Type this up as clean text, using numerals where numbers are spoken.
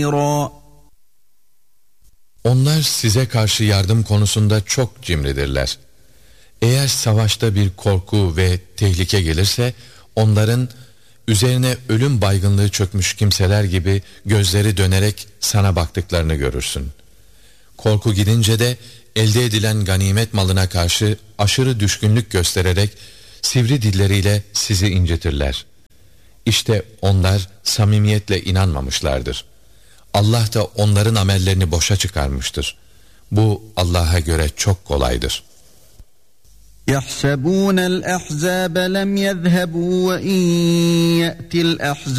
Onlar size karşı yardım konusunda çok cimridirler. Eğer savaşta bir korku ve tehlike gelirse onların üzerine ölüm baygınlığı çökmüş kimseler gibi gözleri dönerek sana baktıklarını görürsün. Korku gidince de elde edilen ganimet malına karşı aşırı düşkünlük göstererek sivri dilleriyle sizi incitirler. İşte onlar samimiyetle inanmamışlardır. Allah da onların amellerini boşa çıkarmıştır. Bu Allah'a göre çok kolaydır. يَحْسَبُونَ الْأَحْزَابَ لَمْ يَذْهَبُوا وَإِنْ يَأْتِ الْأَحْزَابُ